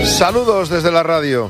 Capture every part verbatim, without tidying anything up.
Saludos desde la radio.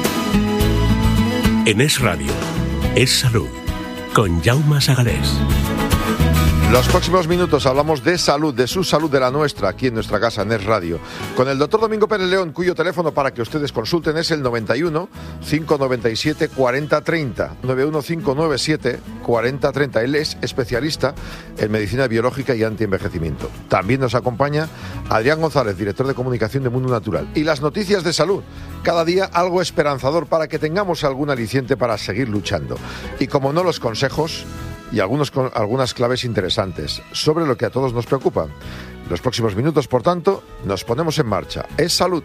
En Es Radio, Es Salud, con Jaume Sagalés. Los próximos minutos hablamos de salud, de su salud, de la nuestra, aquí en nuestra casa, en Es Radio, con el doctor Domingo Pérez León, cuyo teléfono para que ustedes consulten es el noventa y uno, cinco noventa y siete, cuarenta treinta, noventa y uno, cinco noventa y siete, cuarenta treinta. Él es especialista en medicina biológica y antienvejecimiento. También nos acompaña Adrián González, director de comunicación de Mundo Natural. Y las noticias de salud, cada día algo esperanzador para que tengamos algún aliciente para seguir luchando. Y como no, los consejos y algunos, algunas claves interesantes sobre lo que a todos nos preocupa. Los próximos minutos, por tanto, nos ponemos en marcha. Es salud.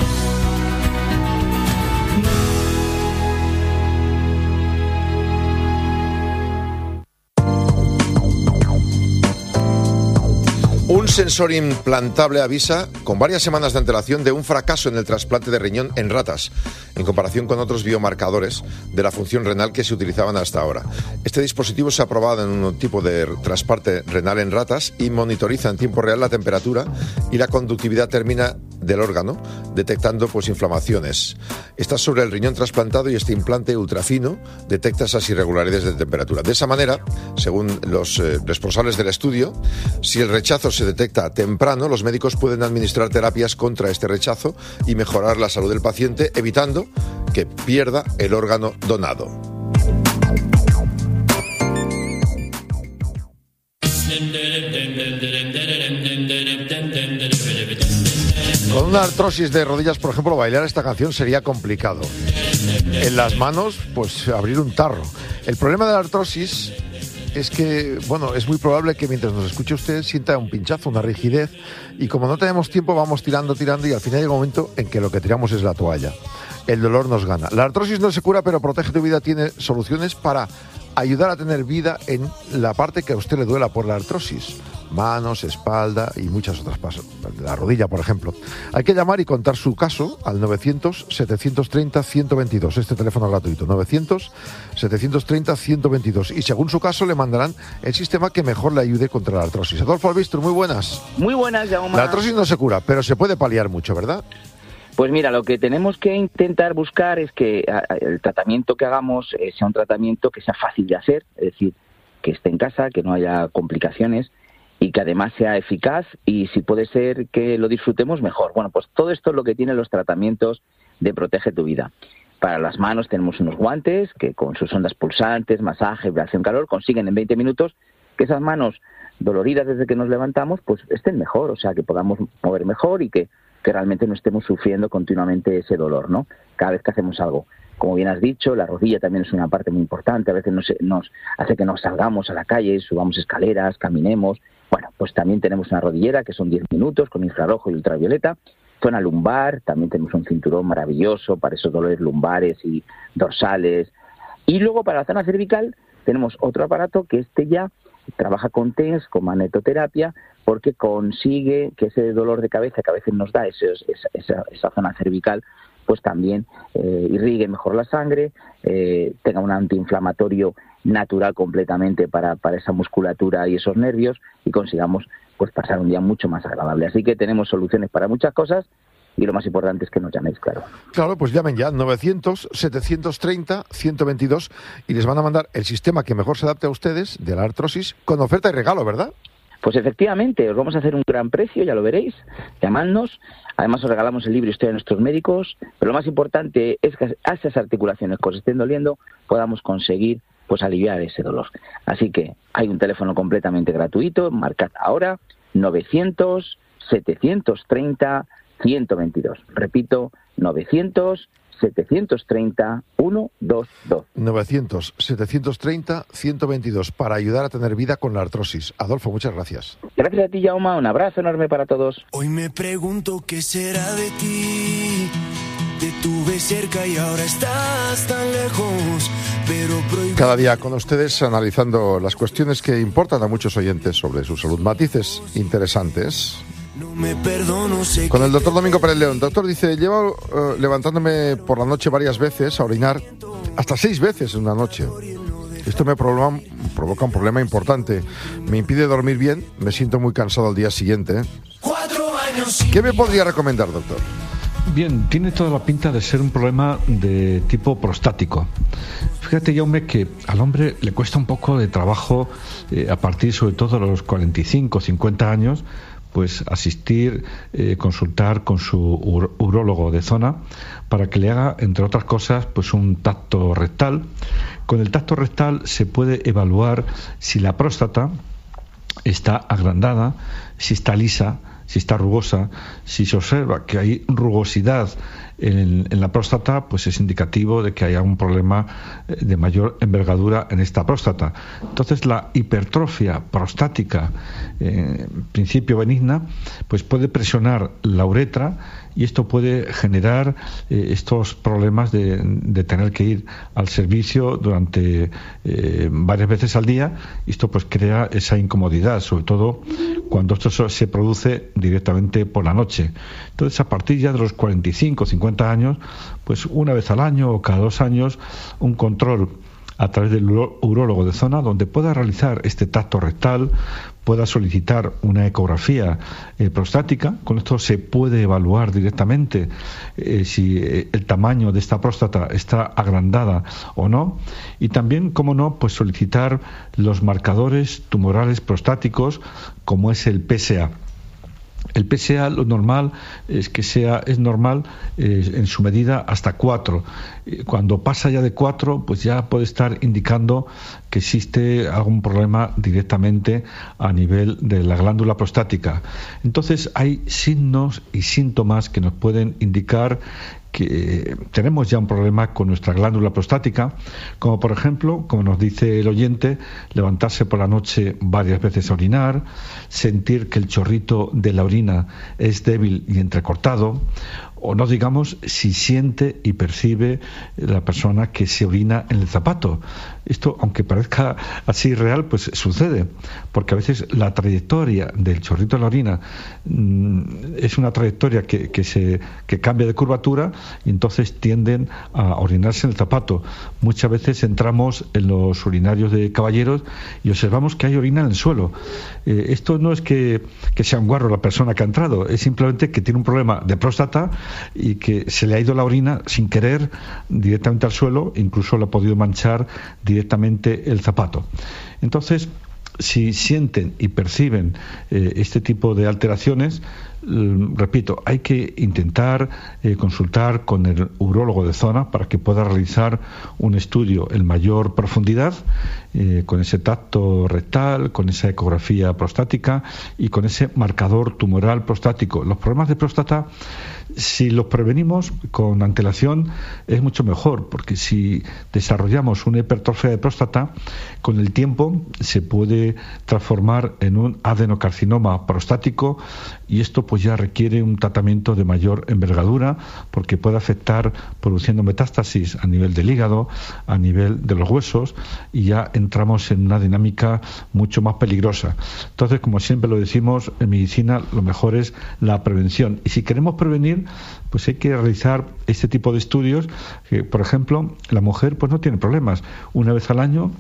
Un sensor implantable avisa con varias semanas de antelación de un fracaso en el trasplante de riñón en ratas, en comparación con otros biomarcadores de la función renal que se utilizaban hasta ahora. Este dispositivo se ha probado en un tipo de trasplante renal en ratas y monitoriza en tiempo real la temperatura y la conductividad térmica del órgano, detectando pues inflamaciones. Está sobre el riñón trasplantado y este implante ultrafino detecta esas irregularidades de temperatura. De esa manera, según los eh, responsables del estudio, si el rechazo se detecta temprano, los médicos pueden administrar terapias contra este rechazo y mejorar la salud del paciente, evitando que pierda el órgano donado. Con una artrosis de rodillas, por ejemplo, bailar esta canción sería complicado. En las manos, pues abrir un tarro. El problema de la artrosis es que, bueno, es muy probable que mientras nos escuche usted sienta un pinchazo, una rigidez, y como no tenemos tiempo vamos tirando, tirando y al final llega un momento en que lo que tiramos es la toalla. El dolor nos gana. La artrosis no se cura, pero Protege tu Vida tiene soluciones para ayudar a tener vida en la parte que a usted le duela por la artrosis. Manos, espalda y muchas otras cosas. La rodilla, por ejemplo. Hay que llamar y contar su caso al novecientos, setecientos treinta, ciento veintidós. Este teléfono es gratuito. novecientos, setecientos treinta, ciento veintidós. Y según su caso le mandarán el sistema que mejor le ayude contra la artrosis. Adolfo Albistro, muy buenas. Muy buenas, Jaume. La artrosis no se cura, pero se puede paliar mucho, ¿verdad? Pues mira, lo que tenemos que intentar buscar es que el tratamiento que hagamos sea un tratamiento que sea fácil de hacer, es decir, que esté en casa, que no haya complicaciones y que además sea eficaz y si puede ser que lo disfrutemos mejor. Bueno, pues todo esto es lo que tienen los tratamientos de Protege tu Vida. Para las manos tenemos unos guantes que con sus ondas pulsantes, masaje, vibración, calor, consiguen en veinte minutos que esas manos doloridas desde que nos levantamos pues estén mejor, o sea, que podamos mover mejor y que, que realmente no estemos sufriendo continuamente ese dolor, ¿no? Cada vez que hacemos algo. Como bien has dicho, la rodilla también es una parte muy importante, a veces nos, nos hace que nos salgamos a la calle, subamos escaleras, caminemos. Bueno, pues también tenemos una rodillera que son diez minutos con infrarrojo y ultravioleta. Zona lumbar, también tenemos un cinturón maravilloso para esos dolores lumbares y dorsales. Y luego para la zona cervical tenemos otro aparato que este ya trabaja con T E N S, con magnetoterapia, porque consigue que ese dolor de cabeza que a veces nos da ese, esa, esa, esa zona cervical, pues también eh, irrigue mejor la sangre, eh, tenga un antiinflamatorio natural completamente para, para esa musculatura y esos nervios y consigamos pues pasar un día mucho más agradable. Así que tenemos soluciones para muchas cosas y lo más importante es que nos llaméis, claro. Claro, pues llamen ya, novecientos, setecientos treinta, ciento veintidós y les van a mandar el sistema que mejor se adapte a ustedes de la artrosis con oferta y regalo, ¿verdad? Pues efectivamente, os vamos a hacer un gran precio, ya lo veréis, llamadnos. Además os regalamos el libro Historia de nuestros médicos, pero lo más importante es que a esas articulaciones que os estén doliendo podamos conseguir pues aliviar ese dolor. Así que hay un teléfono completamente gratuito, marcad ahora novecientos, setecientos treinta, ciento veintidós. Repito, novecientos, setecientos treinta, ciento veintidós. novecientos, setecientos treinta, ciento veintidós para ayudar a tener vida con la artrosis. Adolfo, muchas gracias. Gracias a ti, Jaume. Un abrazo enorme para todos. Hoy me pregunto qué será de ti. Te tuve cerca y ahora estás tan lejos, pero prohibido. Cada día con ustedes analizando las cuestiones que importan a muchos oyentes sobre su salud. Matices interesantes. No me perdono, sé con el doctor Domingo Pérez León. Doctor, dice, llevo uh, levantándome por la noche varias veces a orinar, hasta seis veces en una noche. Esto me provoca, provoca un problema importante. Me impide dormir bien, me siento muy cansado al día siguiente. ¿Qué me podría recomendar, doctor? Bien, tiene toda la pinta de ser un problema de tipo prostático. Fíjate, Jaume, que al hombre le cuesta un poco de trabajo, eh, a partir sobre todo de los cuarenta y cinco, cincuenta años, pues asistir, eh, consultar con su ur- urólogo de zona para que le haga, entre otras cosas, pues un tacto rectal. Con el tacto rectal se puede evaluar si la próstata está agrandada, si está lisa, si está rugosa. Si se observa que hay rugosidad en, en la próstata, pues es indicativo de que haya un problema de mayor envergadura en esta próstata. Entonces, la hipertrofia prostática, eh, en principio benigna, pues puede presionar la uretra, y esto puede generar eh, estos problemas de, de tener que ir al servicio durante eh, varias veces al día, y esto pues crea esa incomodidad, sobre todo cuando esto se produce directamente por la noche. Entonces, a partir ya de los cuarenta y cinco, cincuenta años, pues una vez al año o cada dos años, un control a través del urólogo de zona, donde pueda realizar este tacto rectal, pueda solicitar una ecografía eh, prostática. Con esto se puede evaluar directamente eh, si eh, el tamaño de esta próstata está agrandada o no, y también, como no, pues solicitar los marcadores tumorales prostáticos, como es el P S A. El P S A, lo normal es que sea es normal eh, en su medida hasta cuatro. Cuando pasa ya de cuatro, pues ya puede estar indicando que existe algún problema directamente a nivel de la glándula prostática. Entonces, hay signos y síntomas que nos pueden indicar que tenemos ya un problema con nuestra glándula prostática, como por ejemplo, como nos dice el oyente, levantarse por la noche varias veces a orinar, sentir que el chorrito de la orina es débil y entrecortado, o no digamos si siente y percibe la persona que se orina en el zapato. Esto, aunque parezca así real, pues sucede, porque a veces la trayectoria del chorrito de la orina mmm, es una trayectoria que, que, se, que cambia de curvatura, y entonces tienden a orinarse en el zapato. Muchas veces entramos en los urinarios de caballeros y observamos que hay orina en el suelo. Eh, esto no es que, que sea un guarro la persona que ha entrado, es simplemente que tiene un problema de próstata y que se le ha ido la orina sin querer directamente al suelo, incluso le ha podido manchar directamente el zapato. Entonces, si sienten y perciben eh, este tipo de alteraciones, eh, repito, hay que intentar eh, consultar con el urólogo de zona para que pueda realizar un estudio en mayor profundidad, eh, con ese tacto rectal, con esa ecografía prostática y con ese marcador tumoral prostático. Los problemas de próstata, si los prevenimos con antelación, es mucho mejor, porque si desarrollamos una hipertrofia de próstata, con el tiempo se puede transformar en un adenocarcinoma prostático, y esto pues ya requiere un tratamiento de mayor envergadura, porque puede afectar produciendo metástasis a nivel del hígado, a nivel de los huesos, y ya entramos en una dinámica mucho más peligrosa. Entonces, como siempre lo decimos, en medicina lo mejor es la prevención, y si queremos prevenir, pues hay que realizar este tipo de estudios. Que, por ejemplo, la mujer pues no tiene problemas. Una vez al año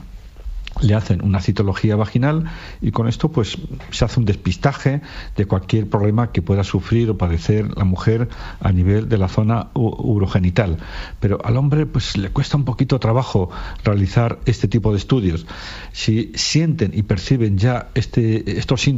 le hacen una citología vaginal, y con esto pues se hace un despistaje de cualquier problema que pueda sufrir o padecer la mujer a nivel de la zona urogenital. Pero al hombre pues le cuesta un poquito trabajo realizar este tipo de estudios. Si sienten y perciben ya este, estos síntomas